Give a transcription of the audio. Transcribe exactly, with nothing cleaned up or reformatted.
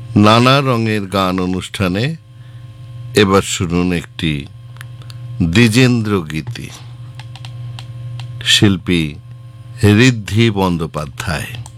নানা রঙের গান অনুষ্ঠানে এবার শুনুন একটি দ্বিজেন্দ্র গীতি, শিল্পী ঋদ্ধি বন্দ্যোপাধ্যায়।